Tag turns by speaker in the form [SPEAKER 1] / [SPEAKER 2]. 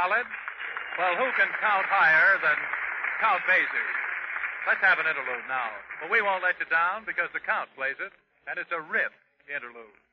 [SPEAKER 1] ballad? Well, who can count higher than Count Basie? Let's have an interlude now. But we won't let you down because the Count plays it, and it's a riff interlude.